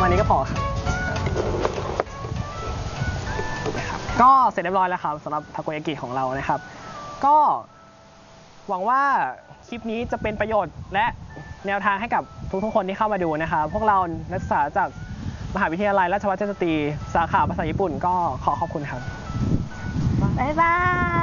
มาณนี้ก็พอครับก็เสร็จเรียบร้อยแล้วครับสำหรับทาโกยากิของเรานะครับก็หวังว่าคลิปนี้จะเป็นประโยชน์และแนวทางให้กับทุกๆคนที่เข้ามาดูนะครับพวกเรานักศึกษาจากมหาวิทยาลัยราชภัฏจันทร์สตรีสาขาภาษาญี่ปุ่นก็ขอขอบคุณครับบ๊ายบาย